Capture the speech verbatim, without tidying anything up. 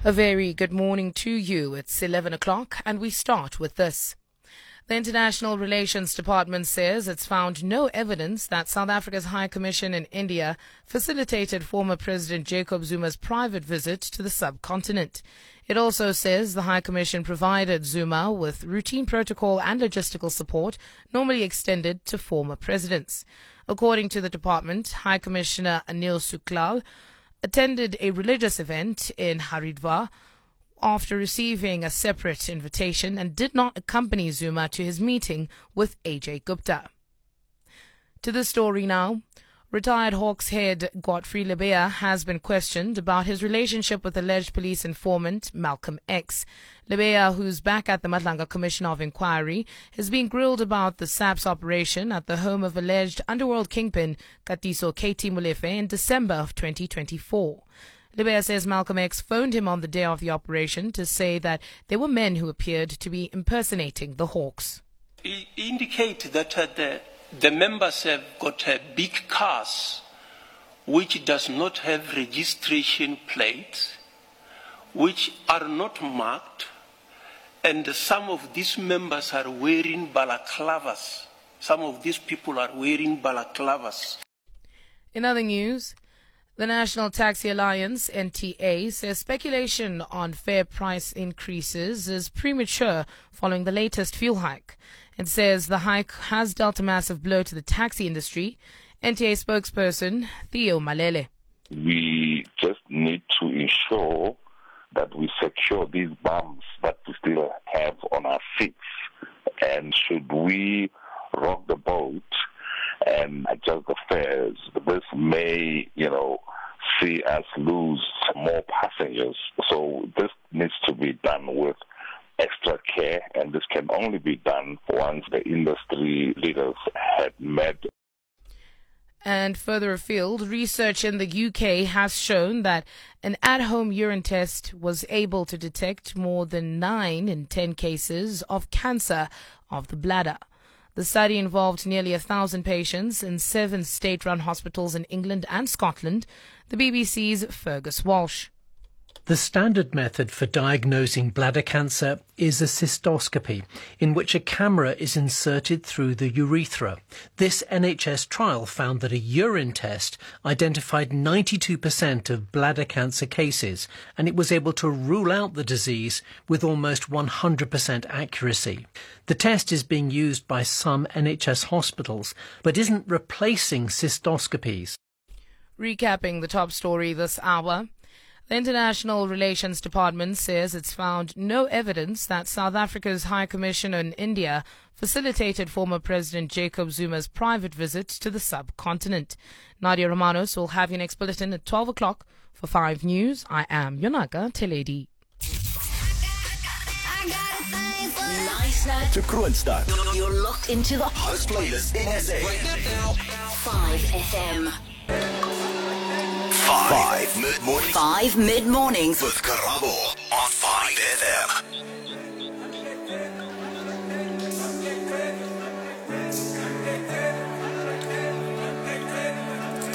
A very good morning to you. It's eleven o'clock and we start with this. The International Relations Department says it's found no evidence that South Africa's High Commission in India facilitated former President Jacob Zuma's private visit to the subcontinent. It also says the High Commission provided Zuma with routine protocol and logistical support normally extended to former presidents. According to the department, High Commissioner Anil Suklal attended a religious event in Haridwar after receiving a separate invitation and did not accompany Zuma to his meeting with A J Gupta. To the story now. Retired Hawks head Godfrey Lebeya has been questioned about his relationship with alleged police informant Malcolm X. Lebeya, who's back at the Madlanga Commission of Inquiry, has been grilled about the S A P S operation at the home of alleged underworld kingpin Katiso K T Molefe in December of twenty twenty-four. Lebeya says Malcolm X phoned him on the day of the operation to say that there were men who appeared to be impersonating the Hawks. He indicated that uh, the The members have got uh, big cars which does not have registration plates, which are not marked, and some of these members are wearing balaclavas. Some of these people are wearing balaclavas. In other news, the National Taxi Alliance, N T A, says speculation on fare price increases is premature following the latest fuel hike. It says the hike has dealt a massive blow to the taxi industry. N T A spokesperson Theo Malele. We just need to ensure that we secure these bumps that we still have on our seats. And should we rock the boat and adjust the fares, this may, you know, see us lose more passengers. So this needs to be done with extra care, and this can only be done once the industry leaders had met. And further afield, research in the U K has shown that an at-home urine test was able to detect more than nine in ten cases of cancer of the bladder. The study involved nearly a thousand patients in seven state-run hospitals in England and Scotland. The B B C's Fergus Walsh. The standard method for diagnosing bladder cancer is a cystoscopy, in which a camera is inserted through the urethra. This N H S trial found that a urine test identified ninety-two percent of bladder cancer cases, and it was able to rule out the disease with almost one hundred percent accuracy. The test is being used by some N H S hospitals, but isn't replacing cystoscopies. Recapping the top story this hour. The International Relations Department says it's found no evidence that South Africa's High Commissioner in India facilitated former President Jacob Zuma's private visit to the subcontinent. Nadia Romanos will have your next bulletin at twelve o'clock. For five News, I am Yonaka Teledi. Nice to Kroonstad. You're locked into the hottest playlist in S A. Right now. five F M. Five, Five mid-mornings. Five mid-mornings. With Karabo on five F M.